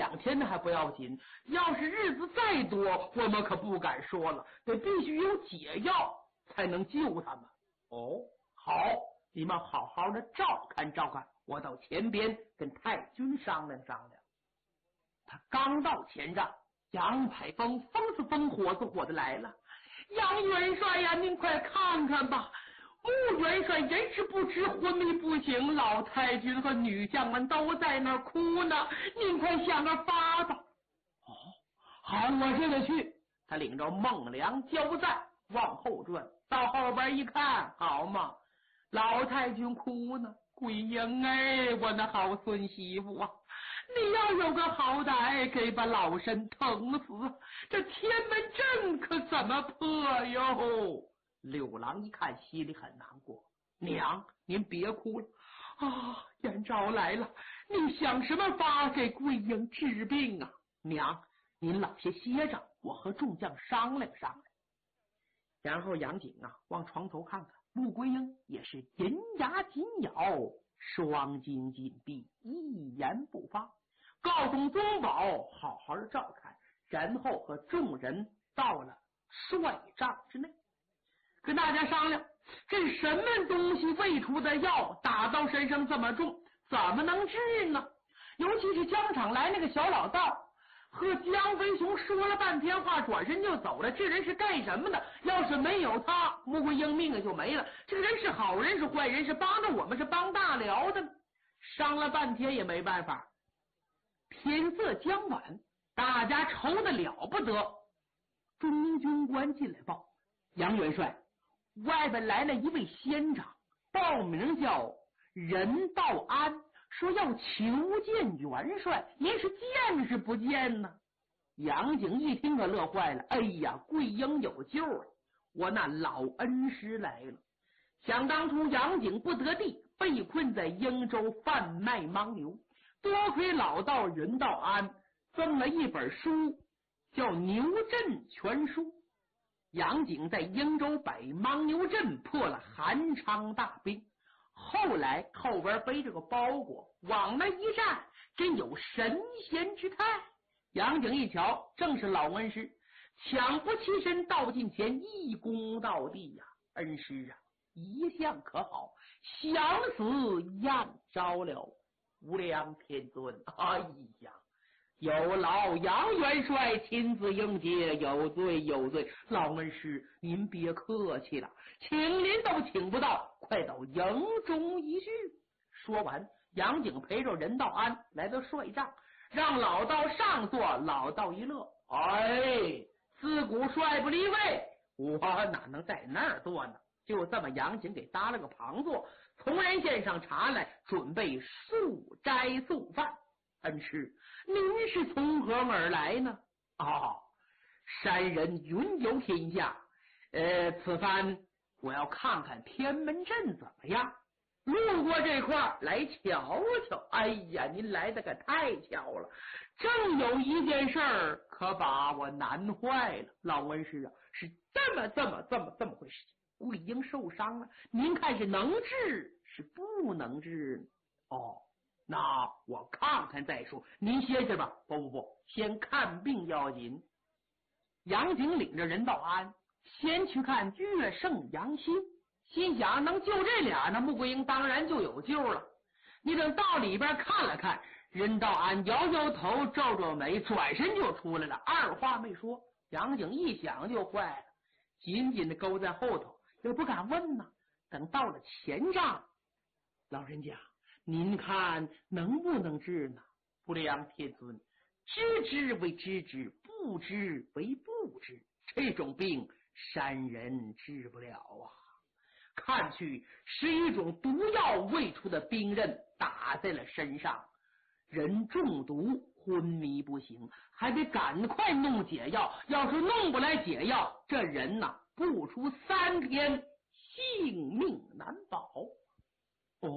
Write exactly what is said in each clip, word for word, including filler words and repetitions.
两天还不要紧，要是日子再多，我们可不敢说了，得必须有解药才能救他们。哦，好，你们好好的照看照看，我到前边跟太君商量商量。他刚到前帐，杨排风风是风火是火的来了。杨元帅呀，您快看看吧，穆元帅人事不知，昏迷不醒，老太君和女将们都在那儿哭呢，您快想个法子。哦，好，我这个去。他领着孟良交战往后转，到后边一看，好嘛，老太君哭呢。桂英哎，我那好孙媳妇啊，你要有个好歹，给把老身疼死，这天门阵可怎么破哟？六郎一看，心里很难过。娘，您别哭了啊！燕昭来了，你想什么法给桂英治病啊？娘，您老些歇着，我和众将商量商量。然后杨景啊，往床头看看，穆桂英也是银牙紧咬，双睛紧闭，一言不发。告诉宗保好好的照看，然后和众人到了帅帐之内，跟大家商量，这什么东西喂出的药打到身上这么重，怎么能治呢？尤其是疆场来那个小老道，和江飞雄说了半天话，转身就走了。这人是干什么的？要是没有他，穆桂英命就没了。这个人是好人是坏人？是帮着我们是帮大辽的？商了半天也没办法。天色将晚，大家愁得了不得。中军官进来报，杨元帅，外边来了一位仙长，报名叫任道安，说要求见元帅，您是见是不见呢？杨景一听可乐坏了，哎呀，桂英有救了，我那老恩师来了。想当初杨景不得地，被困在英州贩卖牦牛，多亏老道任道安赠了一本书，叫《牛阵全书》。杨景在英州北牦牛阵破了韩昌大兵，后来后边背着个包裹往那一站，真有神仙之态。杨景一瞧，正是老恩师，抢不起身，到近前一躬到地呀、啊，恩师啊，一向可好，想死样招了。无量天尊，哎呀，有劳杨元帅亲自迎接，有罪有罪，老恩师您别客气了，请您都请不到，快到营中一叙。说完，杨景陪着任道安来到帅帐，让老道上座。老道一乐，哎，自古帅不离位，我哪能在那儿坐呢？就这么，杨景给搭了个旁座，从人献上茶来，准备素斋素饭。恩师，您是从何而来呢？哦，山人云游天下，呃，此番我要看看天门阵怎么样，路过这块来瞧瞧。哎呀，您来的可太巧了，正有一件事儿可把我难坏了。老恩师啊，是这么这么这么这么回事情。桂英受伤了，您看是能治是不能治呢？哦，那我看看再说，您歇歇吧。不不不，先看病要紧。杨景领着任道安先去看岳胜、杨新，心想能救这俩，那穆桂英当然就有救了。你等到里边看了看，任道安摇摇头，皱皱眉，转身就出来了，二话没说。杨景一想就坏了，紧紧的勾在后头，也不敢问呢。等到了前帐，老人家，您看能不能治呢？不良天尊，知之为知之，不知为不知，这种病山人治不了啊。看去是一种毒药喂出的兵刃打在了身上，人中毒昏迷不醒，还得赶快弄解药，要是弄不来解药，这人呐、啊、不出三天性命难保。哦，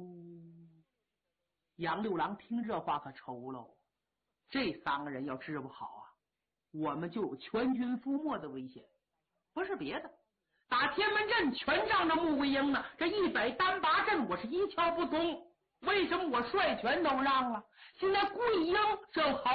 杨六郎听这话可愁喽，这三个人要治不好啊，我们就有全军覆没的危险。不是别的，打天门阵全仗着穆桂英呢，这一百单拔阵我是一窍不通，为什么我率全都让了？现在桂英正好